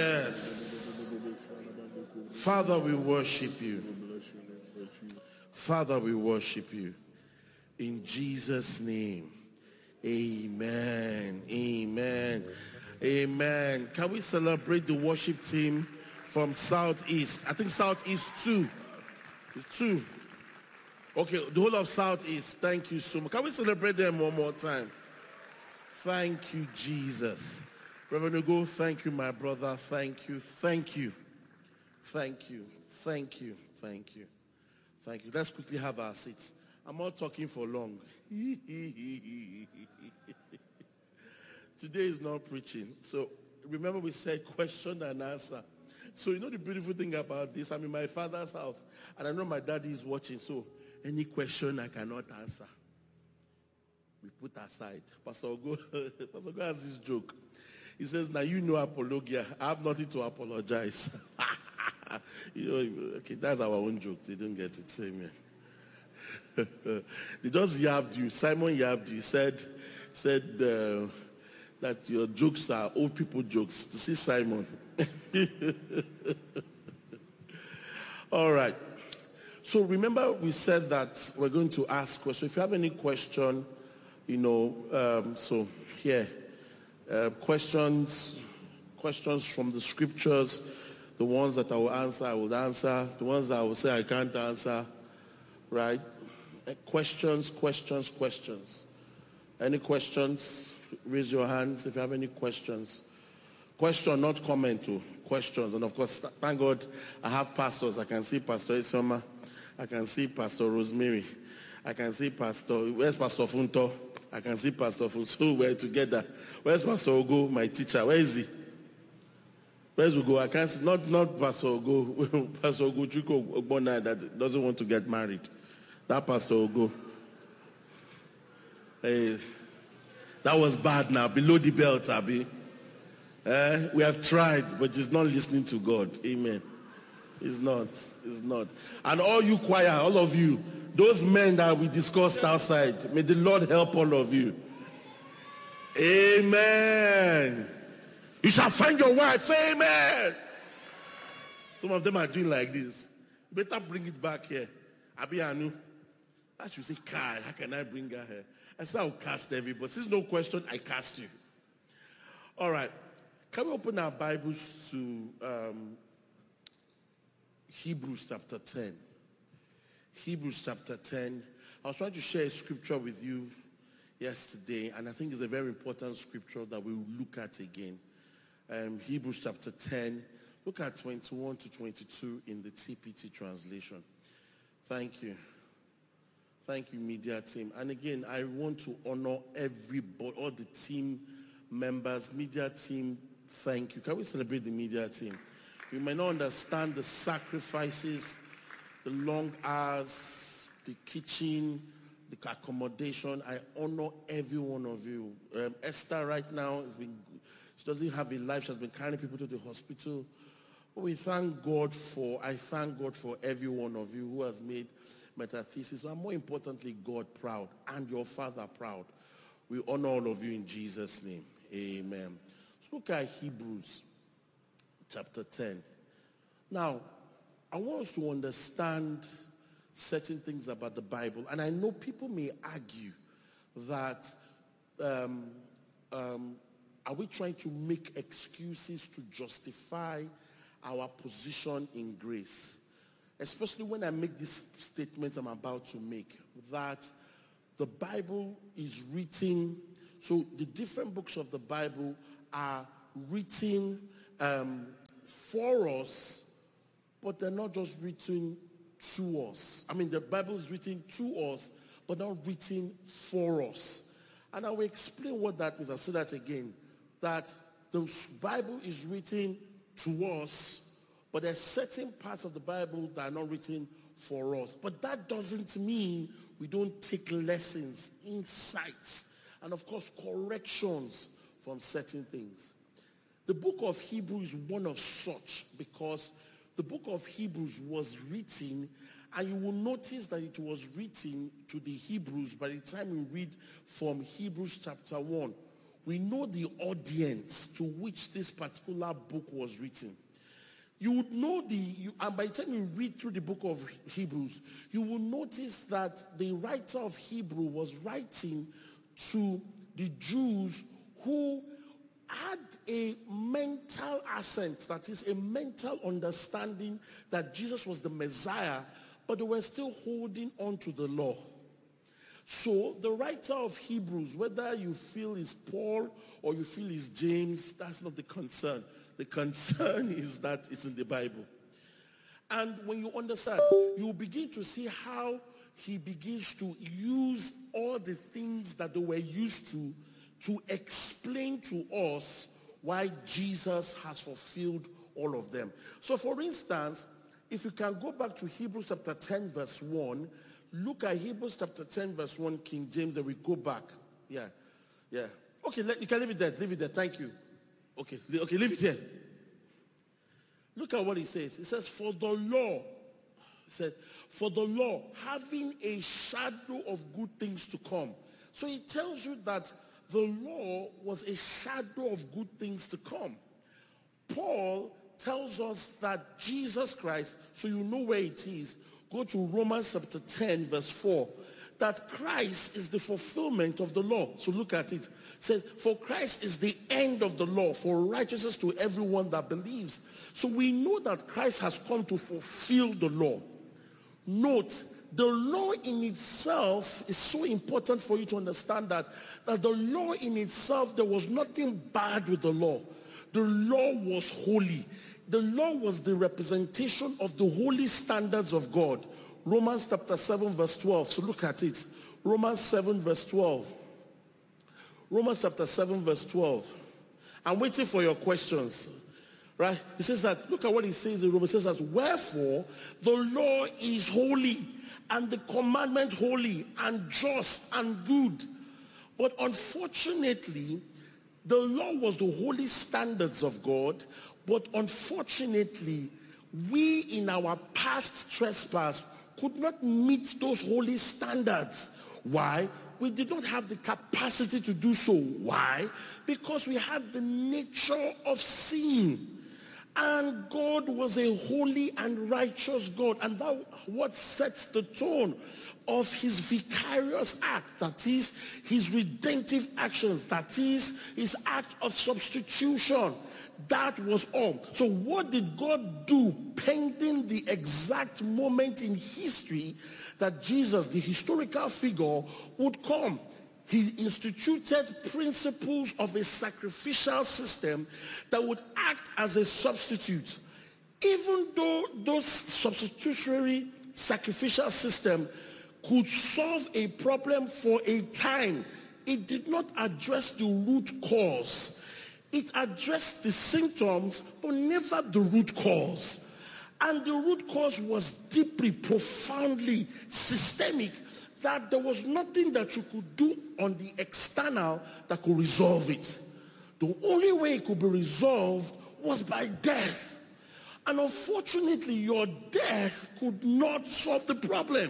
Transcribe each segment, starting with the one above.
Yes. Father, we worship you. Father, we worship you. In Jesus' name. Amen. Amen. Amen. Can we celebrate the worship team from Southeast? I think Southeast 2. It's 2. Okay, the whole of Southeast. Thank you so much. Can we celebrate them one more time? Thank you, Jesus. Reverend Ugo, thank you, my brother. Thank you. Thank you. Thank you. Thank you. Thank you. Thank you. Let's quickly have our seats. I'm not talking for long. Today is not preaching. So remember we said question and answer. So you know the beautiful thing about this? I'm in my father's house. And I know my daddy is watching. So any question I cannot answer, we put aside. Pastor Ogo has this joke. He says, now you know apologia. I have nothing to apologize. You know, okay, that's our own joke. They don't get it. Amen. They just yabbed you. Simon yabbed you. Said that your jokes are old people jokes. This is Simon. All right. So remember we said that we're going to ask questions. If you have any question, so here, questions from the scriptures, the ones that I will answer, I will answer. The ones that I will say I can't answer, right? Questions. Any questions? Raise your hands if you have any questions. Question, not comment, too. Questions. And of course, thank God I have pastors. I can see Pastor Isoma. I can see Pastor Rosemary. I can see where's Pastor Funto? I can see Pastor Funto. We're together. Where's Pastor Ogo, my teacher? Where is he? Where's Ugo? I can't see, not Pastor Ogo. Pastor Ogo Chuko Ogbona that doesn't want to get married. That Pastor Ogo. Hey, that was bad now. Below the belt, Abi. We have tried, but he's not listening to God. Amen. He's not. And all you choir, all of you, those men that we discussed outside, may the Lord help all of you. Amen. You shall find your wife. Amen. Some of them are doing like this. You better bring it back here. Abi Anu. I should say, Kai, how can I bring her here? I said I'll cast everybody. Since no question, I cast you. All right. Can we open our Bibles to Hebrews chapter 10? Hebrews chapter 10. I was trying to share a scripture with you yesterday, and I think it's a very important scripture that we will look at again. Hebrews chapter 10. Look at 21 to 22 in the TPT translation. Thank you. Thank you, media team. And again, I want to honor everybody, all the team members, media team. Thank you. Can we celebrate the media team? You may not understand the sacrifices, the long hours, the kitchen, the accommodation. I honor every one of you. Esther right now she doesn't have a life. She has been carrying people to the hospital. But I thank God for every one of you who has made Metathesis, and more importantly, God proud and your Father proud. We honor all of you in Jesus' name. Amen. Let's look at Hebrews chapter 10. Now, I want us to understand certain things about the Bible. And I know people may argue that are we trying to make excuses to justify our position in grace? Especially when I make this statement I'm about to make, that the Bible is written, so the different books of the Bible are written for us, but they're not just written to us. I mean, the Bible is written to us, but not written for us. And I will explain what that means. I'll say that again, that the Bible is written to us, but there's certain parts of the Bible that are not written for us. But that doesn't mean we don't take lessons, insights, and of course corrections from certain things. The book of Hebrews is one of such, because the book of Hebrews was written, and you will notice that it was written to the Hebrews by the time you read from Hebrews chapter 1, we know the audience to which this particular book was written. You would know and by the time you read through the book of Hebrews, you will notice that the writer of Hebrew was writing to the Jews who had a mental assent, that is a mental understanding that Jesus was the Messiah, but they were still holding on to the law. So the writer of Hebrews, whether you feel is Paul or you feel is James, that's not the concern. The concern is that it's in the Bible. And when you understand, you begin to see how he begins to use all the things that they were used to explain to us why Jesus has fulfilled all of them. So for instance, if you can go back to Hebrews chapter 10 verse 1, look at Hebrews chapter 10 verse 1, King James, and we go back. Yeah. Okay, you can leave it there. Leave it there. Thank you. Okay, leave it there. Look at what he says. It says, for the law, having a shadow of good things to come. So it tells you that the law was a shadow of good things to come. Paul tells us that Jesus Christ, so you know where it is, go to Romans chapter 10 verse 4, that Christ is the fulfillment of the law. So look at it. It says, for Christ is the end of the law for righteousness to everyone that believes. So we know that Christ has come to fulfill the law. Note, the law in itself is so important for you to understand that the law in itself, there was nothing bad with the law. The law was holy. The law was the representation of the holy standards of God. Romans chapter 7 verse 12. So look at it. Romans 7 verse 12. Romans chapter 7 verse 12. I'm waiting for your questions. Right? It says that, look at what he says in Romans. It says that, wherefore the law is holy, and the commandment holy and just and good. But unfortunately, the law was the holy standards of God. But unfortunately, we in our past trespass could not meet those holy standards. Why? We did not have the capacity to do so. Why? Because we had the nature of sin. And God was a holy and righteous God. And that what sets the tone of his vicarious act, that is his redemptive actions, that is his act of substitution. That was all. So what did God do pending the exact moment in history that Jesus, the historical figure, would come? He instituted principles of a sacrificial system that would act as a substitute. Even though those substitutionary sacrificial system could solve a problem for a time, it did not address the root cause. It addressed the symptoms, but never the root cause. And the root cause was deeply, profoundly systemic, that there was nothing that you could do on the external that could resolve it. The only way it could be resolved was by death. And unfortunately, your death could not solve the problem.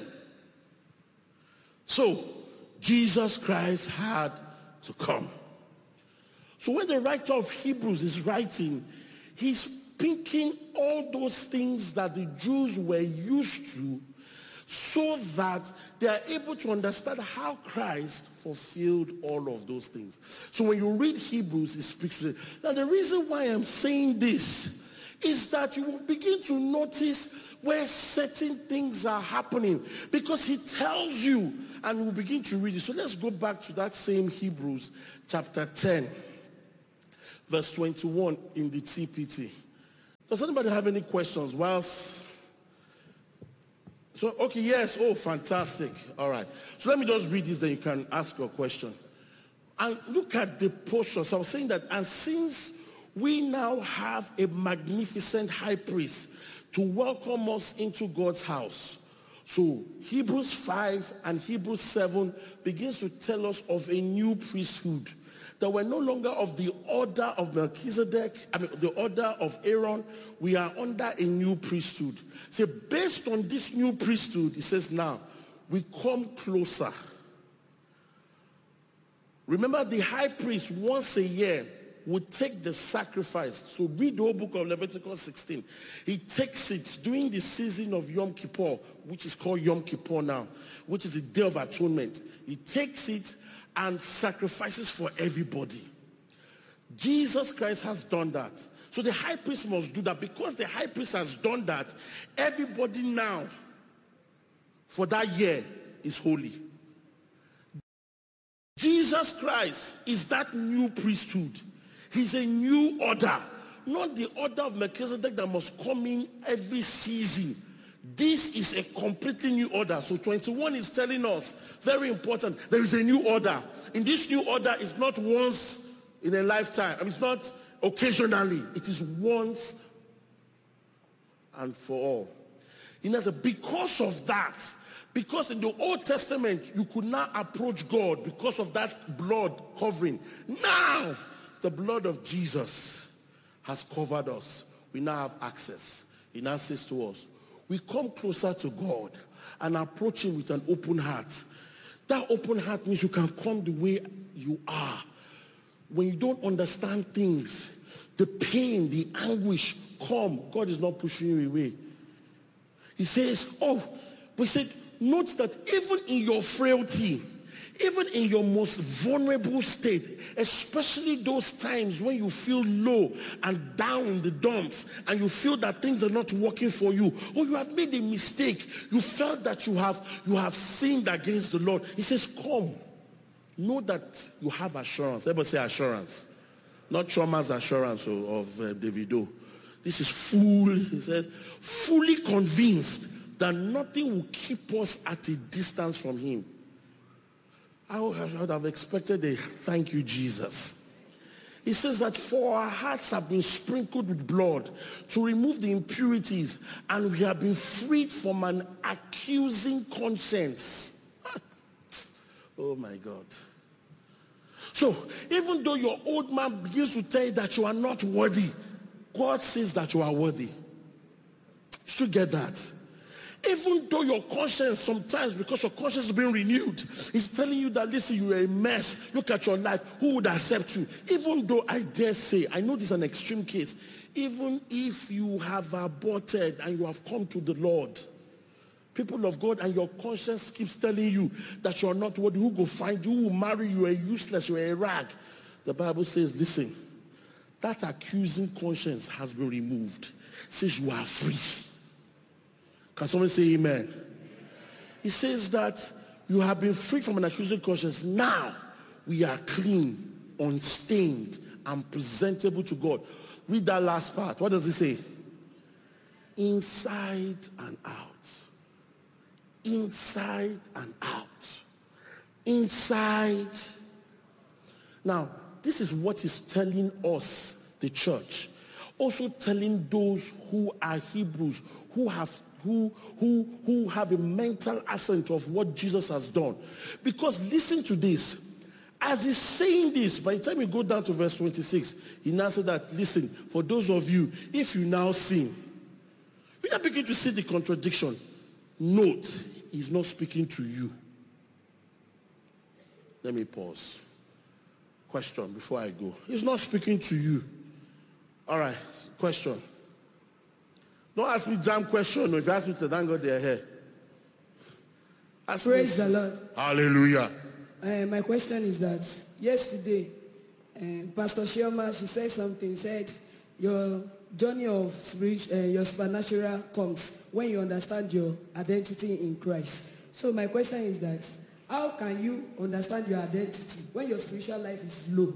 So, Jesus Christ had to come. So when the writer of Hebrews is writing, he's picking all those things that the Jews were used to, so that they are able to understand how Christ fulfilled all of those things. So when you read Hebrews, it speaks to it. Now the reason why I'm saying this is that you will begin to notice where certain things are happening, because he tells you, and we'll begin to read it. So let's go back to that same Hebrews chapter 10, verse 21 in the TPT. Does anybody have any questions whilst... So, okay, yes. Oh, fantastic. All right. So let me just read this, then you can ask your question. And look at the portion. So I was saying that, and since we now have a magnificent high priest to welcome us into God's house. So Hebrews 5 and Hebrews 7 begins to tell us of a new priesthood. That we're no longer of the order of Melchizedek, the order of Aaron. We are under a new priesthood. So based on this new priesthood, it says now, we come closer. Remember, the high priest once a year would take the sacrifice. So read the whole book of Leviticus 16. He takes it during the season of Yom Kippur, which is called Yom Kippur now, which is the Day of Atonement. He takes it and sacrifices for everybody. Jesus Christ has done that. So the high priest must do that. Because the high priest has done that, everybody now for that year is holy. Jesus Christ is that new priesthood. He's a new order. Not the order of Melchizedek that must come in every season. This is a completely new order. So 21 is telling us, very important, there is a new order. In this new order, it's not once in a lifetime. It's not occasionally. It is once and for all. Because of that, because in the Old Testament, you could not approach God because of that blood covering. Now, the blood of Jesus has covered us. We now have access. He now says to us, we come closer to God and approach him with an open heart. That open heart means you can come the way you are. When you don't understand things, the pain, the anguish, come. God is not pushing you away. He says, note that even in your frailty, even in your most vulnerable state, especially those times when you feel low and down in the dumps and you feel that things are not working for you, or you have made a mistake, you felt that you have sinned against the Lord. He says, come. Know that you have assurance. Everybody say assurance. Not Trauma's assurance of Davido. This is full, he says, fully convinced that nothing will keep us at a distance from him. I would have expected a thank you, Jesus. He says that for our hearts have been sprinkled with blood to remove the impurities, and we have been freed from an accusing conscience. Oh my God. So even though your old man begins to tell you that you are not worthy, God says that you are worthy. You should get that. Even though your conscience sometimes, because your conscience is being renewed, is telling you that, listen, you are a mess. Look at your life. Who would accept you? Even though I dare say, I know this is an extreme case, even if you have aborted and you have come to the Lord, people of God, and your conscience keeps telling you that you're not worthy, who will find you, who will marry you, are useless, you're a rag. The Bible says, listen, that accusing conscience has been removed. It says you are free. Can someone say amen? He says that you have been freed from an accusing conscience. Now we are clean, unstained, and presentable to God. Read that last part. What does it say? Inside and out. Inside and out. Inside. Now, this is what he's telling us, the church. Also telling those who are Hebrews, who have a mental assent of what Jesus has done. Because listen to this. As he's saying this, by the time you go down to verse 26, he now said that, listen, for those of you, if you now sin, you now begin to see the contradiction. Note, he's not speaking to you. Let me pause. Question before I go. He's not speaking to you. All right, question. Don't ask me jam question. If you ask me to thank God they're here. Praise the Lord. Hallelujah. My question is that yesterday, Pastor Shioma, she said something, said your journey of your supernatural comes when you understand your identity in Christ. So my question is that, how can you understand your identity when your spiritual life is low?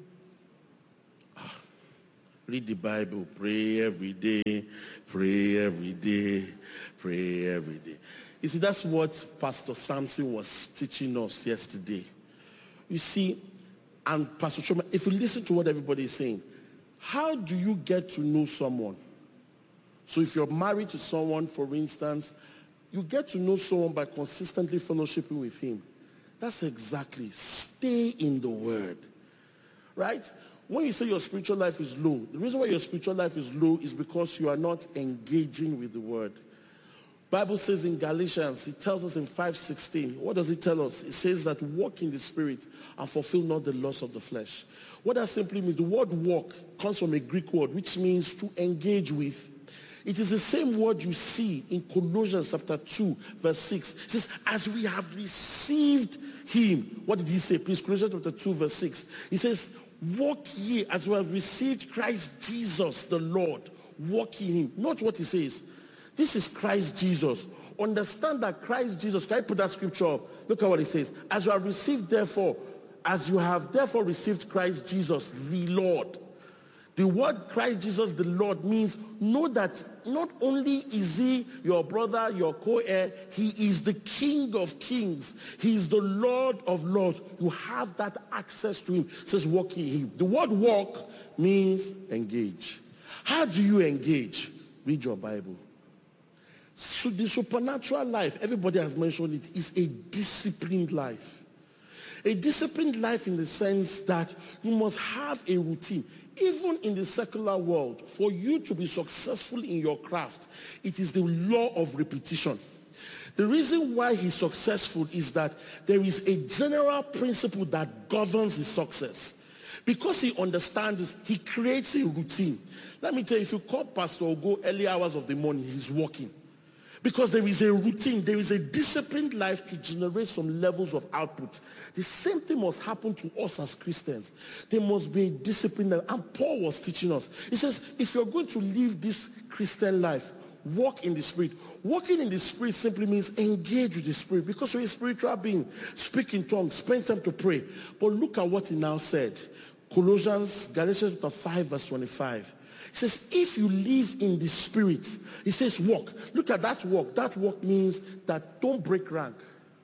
Read the Bible. Pray every day. Pray every day. Pray every day. You see, that's what Pastor Samson was teaching us yesterday. You see, and Pastor Choma, if you listen to what everybody is saying, how do you get to know someone? So if you're married to someone, for instance, you get to know someone by consistently fellowshipping with him. That's exactly. Stay in the Word. Right? When you say your spiritual life is low, the reason why your spiritual life is low is because you are not engaging with the Word. Bible says in Galatians, it tells us in 5:16. What does it tell us? It says that walk in the spirit and fulfill not the lust of the flesh. What that simply means, the word walk comes from a Greek word which means to engage with. It is the same word you see in Colossians chapter 2, verse 6. It says, as we have received him. What did he say? Please, Colossians chapter 2, verse 6. He says, walk ye as we have received Christ Jesus the Lord. Walk in him. Not what he says. This is Christ Jesus. Understand that Christ Jesus, can I put that scripture up? Look at what he says. As you have received therefore received Christ Jesus the Lord. The word Christ Jesus the Lord means know that not only is he your brother, your co-heir, he is the King of kings. He is the Lord of lords. You have that access to him. It says walk in him. The word walk means engage. How do you engage? Read your Bible. So the supernatural life, everybody has mentioned it, is a disciplined life. A disciplined life in the sense that you must have a routine. Even in the secular world, for you to be successful in your craft, it is the law of repetition. The reason why he's successful is that there is a general principle that governs his success. Because he understands this, he creates a routine. Let me tell you, if you call Pastor Ogo early hours of the morning, he's working. Because there is a routine, there is a disciplined life to generate some levels of output. The same thing must happen to us as Christians. There must be a discipline. And Paul was teaching us. He says, if you're going to live this Christian life, walk in the Spirit. Walking in the Spirit simply means engage with the Spirit. Because you're a spiritual being. Speak in tongues. Spend time to pray. But look at what he now said. Galatians chapter 5, verse 25. He says, if you live in the Spirit, he says walk. Look at that walk. That walk means that don't break rank.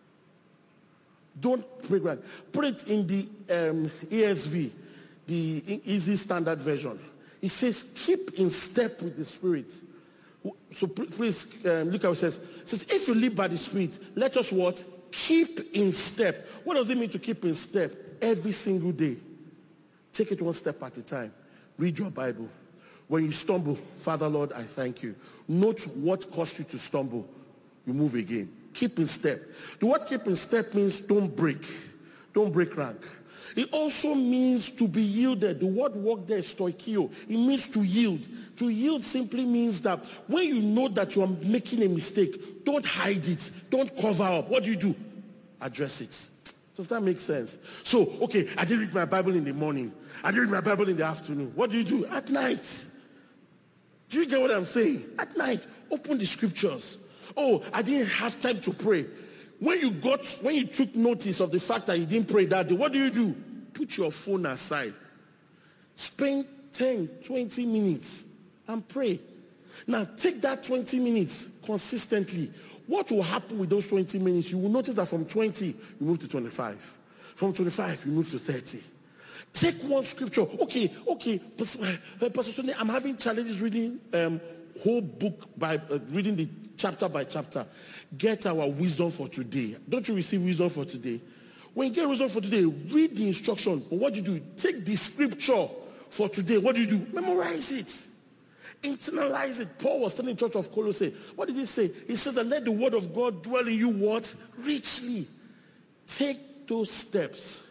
Don't break rank. Put it in the ESV, the Easy Standard Version. It says, keep in step with the Spirit. So please look at what it says. It says, if you live by the Spirit, let us what? Keep in step. What does it mean to keep in step? Every single day. Take it one step at a time. Read your Bible. When you stumble, Father, Lord, I thank you. Note what caused you to stumble. You move again. Keep in step. The word keep in step means don't break. Don't break rank. It also means to be yielded. The word walk there is stoikio. It means to yield. To yield simply means that when you know that you are making a mistake, don't hide it. Don't cover up. What do? Address it. Does that make sense? So, okay, I didn't read my Bible in the morning. I didn't read my Bible in the afternoon. What do? At night. Do you get what I'm saying? At night, open the scriptures. Oh, I didn't have time to pray. When you took notice of the fact that you didn't pray that day, what do? Put your phone aside. Spend 10, 20 minutes and pray. Now, take that 20 minutes consistently. What will happen with those 20 minutes? You will notice that from 20, you move to 25. From 25, you move to 30. Take one scripture. Okay. Pastor Tony, I'm having challenges reading whole book by reading the chapter by chapter. Get our wisdom for today. Don't you receive wisdom for today? When you get wisdom for today, read the instruction. But what do? Take the scripture for today. What do? Memorize it. Internalize it. Paul was telling the church of Colossae. What did he say? He said that let the word of God dwell in you what? Richly. Take those steps.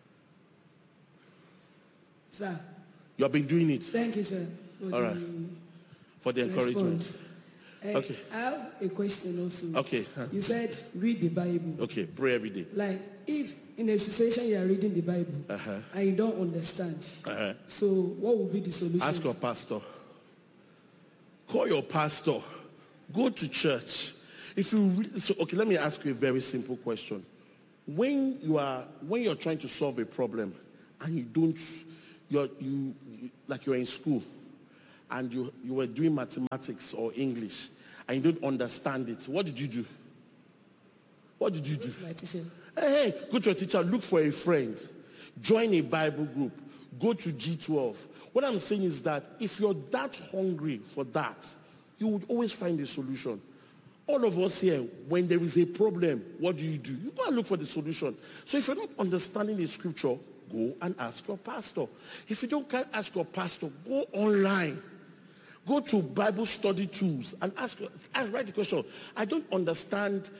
Sir. You have been doing it. Thank you, sir. All right. For the encouragement. Okay. I have a question also. Okay. You said read the Bible. Okay. Pray every day. Like if in a situation you are reading the Bible and you don't understand, so what will be the solution? Ask your pastor. Call your pastor. Go to church. If you okay, let me ask you a very simple question. When you're trying to solve a problem and you're in school and you were doing mathematics or English and you don't understand it, what did you do? What did you do? My teacher. Hey, go to a teacher, look for a friend, join a Bible group, go to G12. What I'm saying is that if you're that hungry for that, you would always find a solution. All of us here, when there is a problem, what do? You go and look for the solution. So if you're not understanding the scripture, go and ask your pastor. If you can't ask your pastor, go online. Go to Bible study tools and write the question. I don't understand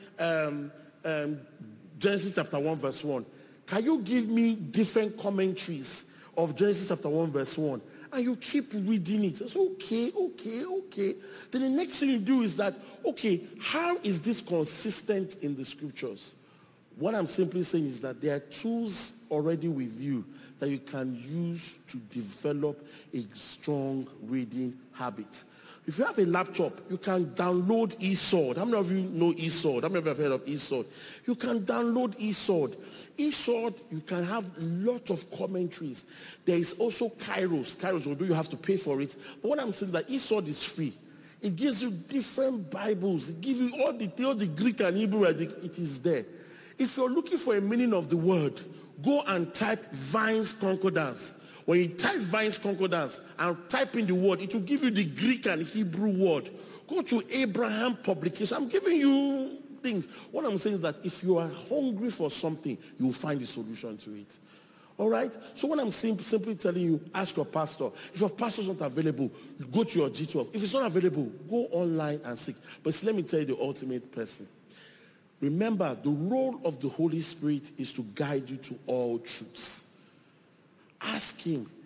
Genesis chapter 1 verse 1. Can you give me different commentaries of Genesis chapter 1 verse 1? And you keep reading it. It's okay. Then the next thing you do is that, okay, how is this consistent in the scriptures? What I'm simply saying is that there are tools already with you that you can use to develop a strong reading habit. If you have a laptop, you can download eSword. How many of you know eSword? How many of you have heard of eSword? You can download eSword. eSword, you can have a lot of commentaries. There is also Kairos. Kairos, although you have to pay for it. But what I'm saying is that eSword is free. It gives you different Bibles. It gives you all the Greek and Hebrew. It is there. If you're looking for a meaning of the word, go and type Vine's Concordance. When you type Vine's Concordance and type in the word, it will give you the Greek and Hebrew word. Go to Abraham Publication. I'm giving you things. What I'm saying is that if you are hungry for something, you will find a solution to it. All right? So what I'm simply telling you, ask your pastor. If your pastor is not available, go to your G12. If it's not available, go online and seek. But let me tell you the ultimate person. Remember, the role of the Holy Spirit is to guide you to all truths. Ask him,